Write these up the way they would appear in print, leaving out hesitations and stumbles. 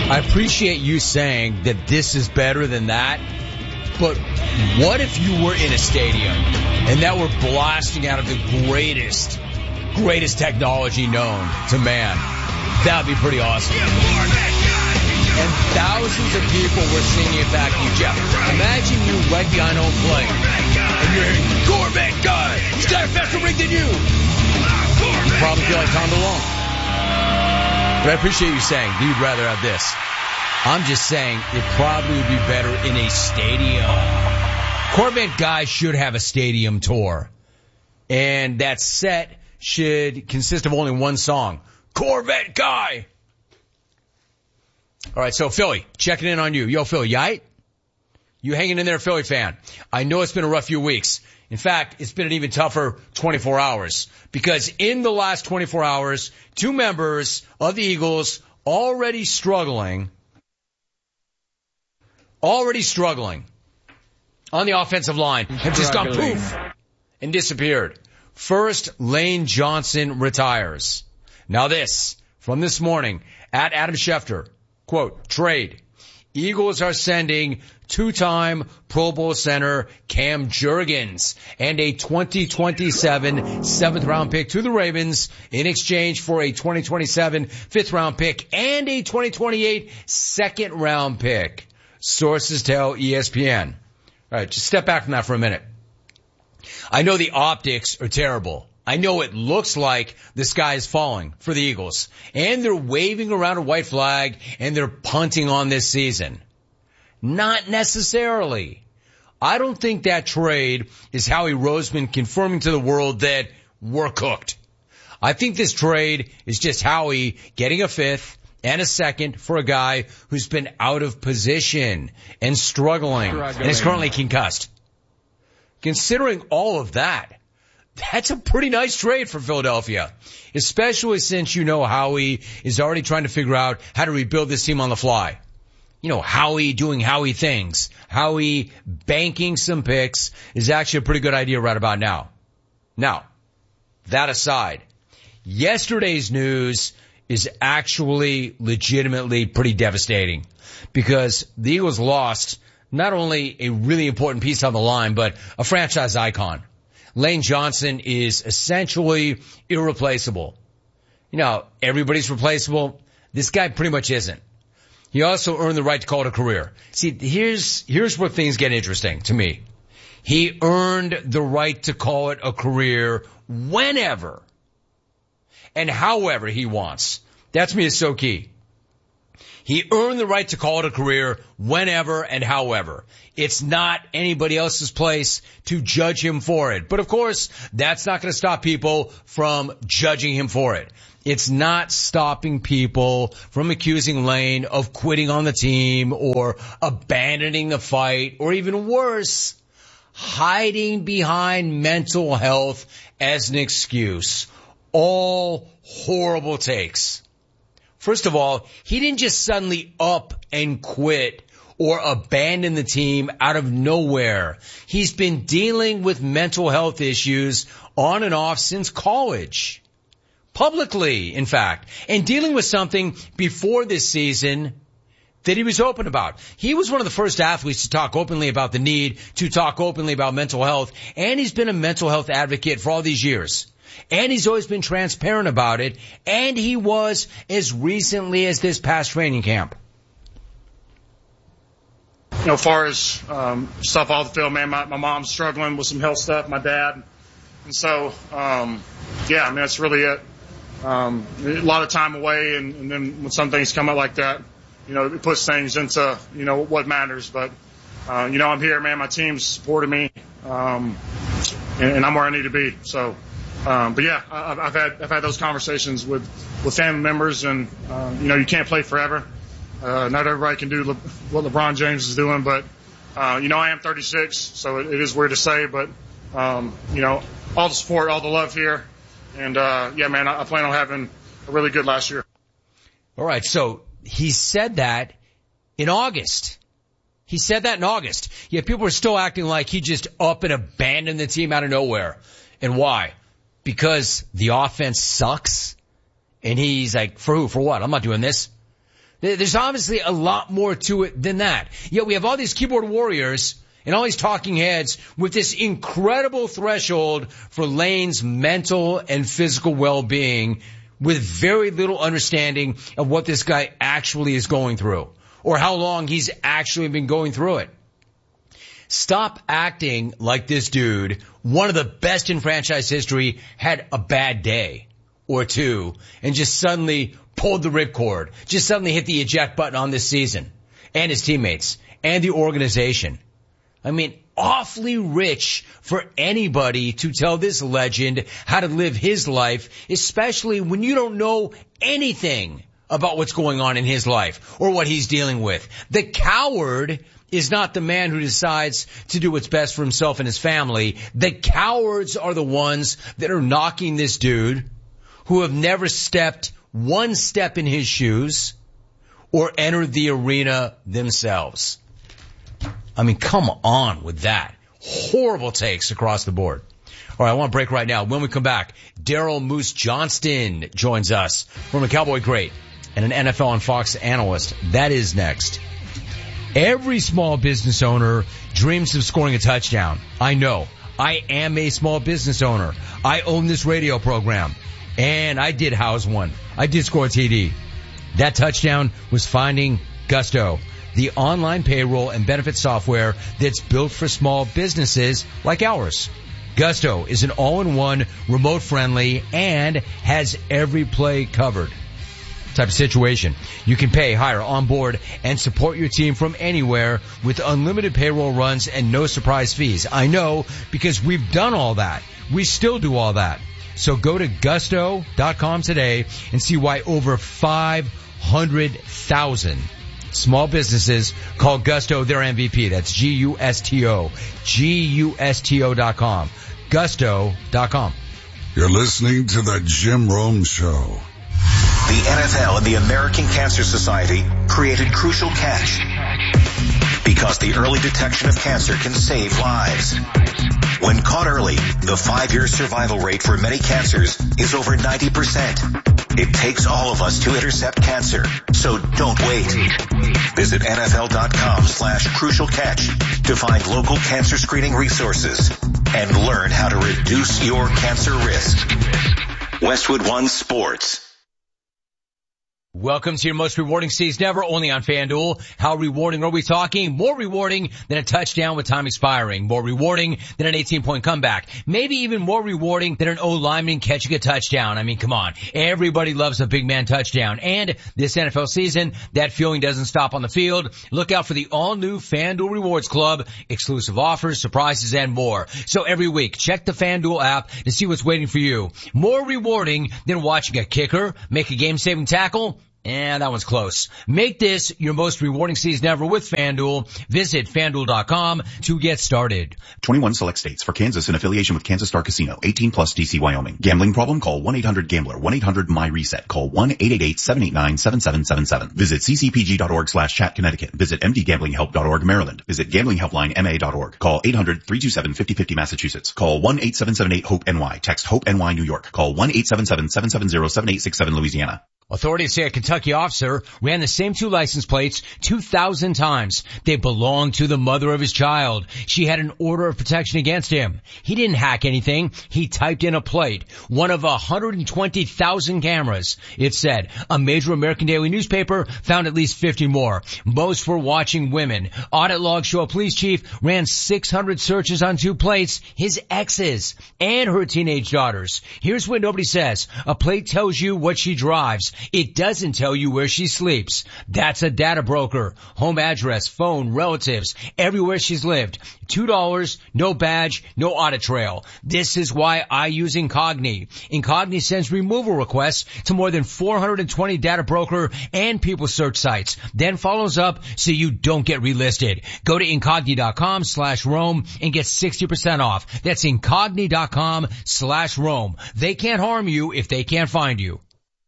I appreciate you saying that this is better than that, but what if you were in a stadium and that were blasting out of the greatest technology known to man? That would be pretty awesome. And thousands of people were singing it back to you, Jeff. Imagine you right behind home plate, and you're hearing, Corvette guy, he's got a faster rig than you. You probably feel like Tom DeLonge. But I appreciate you saying that you'd rather have this. I'm just saying it probably would be better in a stadium. Corvette Guy should have a stadium tour. And that set should consist of only one song. Corvette Guy! All right, so Philly, checking in on you. Yo, Philly, you aight? You hanging in there, Philly fan? I know it's been a rough few weeks. In fact, it's been an even tougher 24 hours. Because in the last 24 hours, two members of the Eagles already struggling on the offensive line have just gone poof and disappeared. First, Lane Johnson retires. Now this, from this morning, at Adam Schefter, quote, trade. Eagles are sending two-time Pro Bowl center Cam Jurgens and a 2027 seventh-round pick to the Ravens in exchange for a 2027 fifth-round pick and a 2028 second-round pick. Sources tell ESPN. All right, just step back from that for a minute. I know the optics are terrible. I know it looks like the sky is falling for the Eagles. And they're waving around a white flag and they're punting on this season. Not necessarily. I don't think that trade is Howie Roseman confirming to the world that we're cooked. I think this trade is just Howie getting a fifth and a second for a guy who's been out of position and struggling and is currently concussed. Considering all of that, that's a pretty nice trade for Philadelphia, especially since you know Howie is already trying to figure out how to rebuild this team on the fly. You know, Howie doing Howie things. Howie banking some picks is actually a pretty good idea right about now. Now, that aside, yesterday's news is actually legitimately pretty devastating because the Eagles lost not only a really important piece on the line, but a franchise icon. Lane Johnson is essentially irreplaceable. You know, everybody's replaceable. This guy pretty much isn't. He also earned the right to call it a career. See, here's where things get interesting to me. He earned the right to call it a career whenever and however he wants. That to me is so key. He earned the right to call it a career whenever and however. It's not anybody else's place to judge him for it. But of course, that's not going to stop people from judging him for it. It's not stopping people from accusing Lane of quitting on the team or abandoning the fight or even worse, hiding behind mental health as an excuse. All horrible takes. First of all, he didn't just suddenly up and quit or abandon the team out of nowhere. He's been dealing with mental health issues on and off since college. Publicly, in fact. And dealing with something before this season that he was open about. He was one of the first athletes to talk openly about the need to talk openly about mental health. And he's been a mental health advocate for all these years. And he's always been transparent about it. And he was as recently as this past training camp. You know, as far as stuff off the field, man, my mom's struggling with some health stuff, my dad. And so, yeah, I mean, that's really it. A lot of time away, and then when some things come up like that, you know, it puts things into, you know, what matters. But, you know, I'm here, man. My team's supported me, and I'm where I need to be. So, but yeah, I've had those conversations with family members, and you know, you can't play forever. Not everybody can do what LeBron James is doing, but you know, I am 36, so it is weird to say, but you know, all the support, all the love here, and yeah, man, I plan on having a really good last year. All right, so he said that in August. He said that in August. Yet people are still acting like he just up and abandoned the team out of nowhere. And why? Because the offense sucks? And he's like, for who? For what? I'm not doing this. There's obviously a lot more to it than that. Yet we have all these keyboard warriors and all these talking heads with this incredible threshold for Lane's mental and physical well-being with very little understanding of what this guy actually is going through or how long he's actually been going through it. Stop acting like this dude, one of the best in franchise history, had a bad day or two and just suddenly pulled the ripcord, just suddenly hit the eject button on this season and his teammates and the organization. I mean, awfully rich for anybody to tell this legend how to live his life, especially when you don't know anything about what's going on in his life or what he's dealing with. The coward is not the man who decides to do what's best for himself and his family. The cowards are the ones that are knocking this dude who have never stepped one step in his shoes or entered the arena themselves. I mean, come on with that. Horrible takes across the board. All right, I want to break right now. When we come back, Daryl Moose Johnston joins us, former Cowboy great and an NFL on Fox analyst. That is next. Every small business owner dreams of scoring a touchdown. I know. I am a small business owner. I own this radio program. And I did house one. I did score a TD. That touchdown was finding Gusto, the online payroll and benefit software that's built for small businesses like ours. Gusto is an all-in-one, remote-friendly, and has every play covered type of situation. You can pay, hire, onboard, and support your team from anywhere with unlimited payroll runs and no surprise fees. I know because we've done all that. We still do all that. So go to gusto.com today and see why over 500,000 small businesses call Gusto their MVP. That's G-U-S-T-O. Gusto.com. Gusto.com. You're listening to the Jim Rome Show. The NFL and the American Cancer Society created Crucial Catch because the early detection of cancer can save lives. When caught early, the 5-year survival rate for many cancers is over 90%. It takes all of us to intercept cancer, so don't wait. Visit NFL.com/Crucial Catch to find local cancer screening resources and learn how to reduce your cancer risk. Westwood One Sports. Welcome to your most rewarding season ever, only on FanDuel. How rewarding are we talking? More rewarding than a touchdown with time expiring. More rewarding than an 18-point comeback. Maybe even more rewarding than an O-lineman catching a touchdown. I mean, come on. Everybody loves a big man touchdown. And this NFL season, that feeling doesn't stop on the field. Look out for the all-new FanDuel Rewards Club. Exclusive offers, surprises, and more. So every week, check the FanDuel app to see what's waiting for you. More rewarding than watching a kicker make a game-saving tackle. And that one's close. Make this your most rewarding season ever with FanDuel. Visit FanDuel.com to get started. 21 select states. For Kansas in affiliation with Kansas Star Casino. 18 plus DC Wyoming. Gambling problem? Call 1-800-GAMBLER. 1-800-MY-RESET. Call 1-888-789-7777. Visit ccpg.org/chat Connecticut. Visit mdgamblinghelp.org Maryland. Visit gamblinghelplinema.org. Call 800-327-5050 Massachusetts. Call 1-8778-HOPE-NY. Text HOPE-NY New York. Call 1-877-770-7867 Louisiana. Authorities say a Kentucky officer ran the same 2 license plates 2,000 times. They belonged to the mother of his child. She had an order of protection against him. He didn't hack anything. He typed in a plate. One of 120,000 cameras. It said a major American daily newspaper found at least 50 more. Most were watching women. Audit logs show a police chief ran 600 searches on 2 plates, his exes and her teenage daughters. Here's what nobody says. A plate tells you what she drives. It doesn't tell you where she sleeps. That's a data broker. Home address, phone, relatives, everywhere she's lived. $2, no badge, no audit trail. This is why I use Incogni. Incogni sends removal requests to more than 420 data broker and people search sites. Then follows up so you don't get relisted. Go to Incogni.com/Rome and get 60% off. That's Incogni.com/Rome. They can't harm you if they can't find you.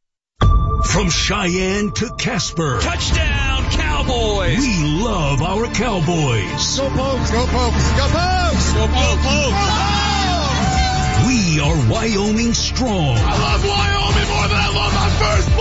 From Cheyenne to Casper. Touchdown, Cowboys! We love our Cowboys. Go Pokes! Go Pokes! Go Pokes! Go Pokes! We are Wyoming strong. I love Wyoming more than I love my firstborn!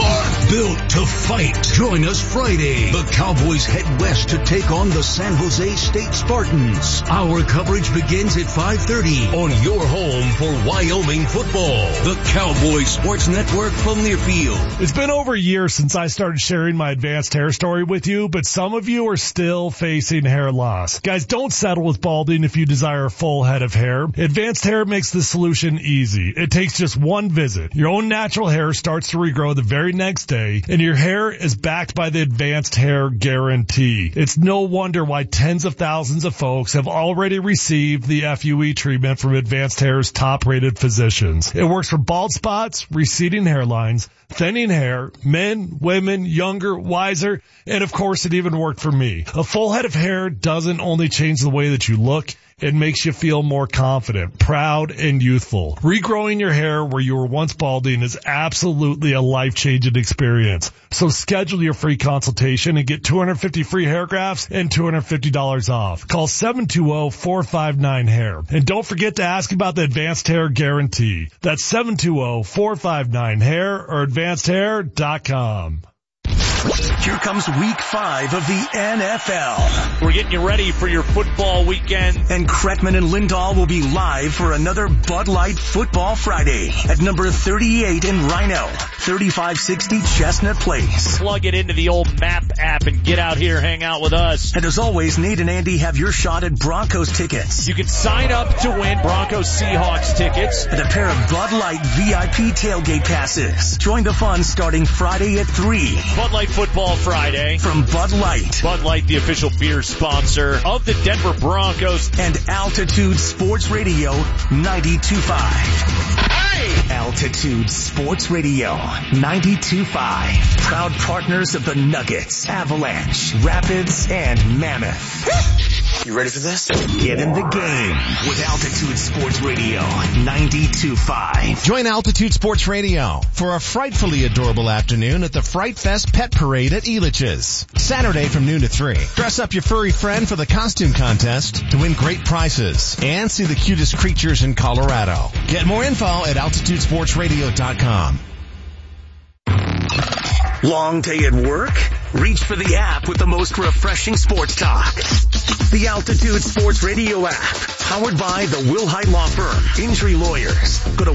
Built to fight. Join us Friday. The Cowboys head west to take on the San Jose State Spartans. Our coverage begins at 5:30 on your home for Wyoming football. The Cowboys Sports Network from Learfield. It's been over a year since I started sharing my advanced hair story with you, but some of you are still facing hair loss. Guys, don't settle with balding if you desire a full head of hair. Advanced Hair makes the solution easy. It takes just one visit. Your own natural hair starts to regrow the very next day, and your hair is backed by the Advanced Hair Guarantee. It's no wonder why tens of thousands of folks have already received the FUE treatment from Advanced Hair's top-rated physicians. It works for bald spots, receding hairlines, thinning hair, men, women, younger, wiser, and of course it even worked for me. A full head of hair doesn't only change the way that you look, it makes you feel more confident, proud, and youthful. Regrowing your hair where you were once balding is absolutely a life-changing experience. So schedule your free consultation and get 250 free hair grafts and $250 off. Call 720-459-HAIR. And don't forget to ask about the Advanced Hair Guarantee. That's 720-459-HAIR or advancedhair.com. Here comes week 5 of the NFL. We're getting you ready for your football weekend. And Kretman and Lindahl will be live for another Bud Light Football Friday at number 38 in Rhino, 3560 Chestnut Place. Plug it into the old map app and get out here, hang out with us. And as always, Nate and Andy have your shot at Broncos tickets. You can sign up to win Broncos Seahawks tickets and a pair of Bud Light VIP tailgate passes. Join the fun starting Friday at 3. Bud Light Football Friday from Bud Light. Bud Light, the official beer sponsor of the Denver Broncos. And Altitude Sports Radio 92.5. Hey! Altitude Sports Radio 92.5. Proud partners of the Nuggets, Avalanche, Rapids, and Mammoth. You ready for this? Get in the game with Altitude Sports Radio 92.5. Join Altitude Sports Radio for a frightfully adorable afternoon at the Fright Fest Pet Parade at Elitch's. Saturday from noon to 3. Dress up your furry friend for the costume contest to win great prizes and see the cutest creatures in Colorado. Get more info at AltitudeSportsRadio.com. Long day at work? Reach for the app with the most refreshing sports talk. The Altitude Sports Radio app, powered by the Wilhite Law Firm, Injury Lawyers. Go to